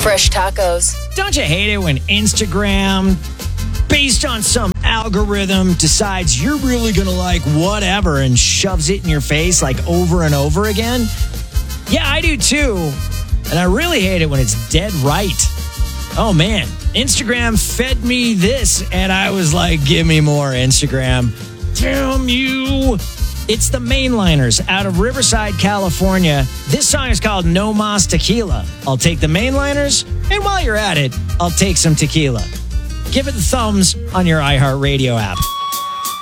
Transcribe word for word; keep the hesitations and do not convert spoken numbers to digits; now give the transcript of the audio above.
Fresh tacos. Don't you hate it when Instagram, based on some algorithm, decides you're really going to like whatever and shoves it in your face like over and over again? Yeah, I do too. And I really hate it when it's dead right. Oh man, Instagram fed me this and I was like, give me more, Instagram. Damn you. It's the Mainliners out of Riverside, California. This song is called No Mas Tequila. I'll take the Mainliners, and while you're at it, I'll take some tequila. Give it the thumbs on your iHeartRadio app.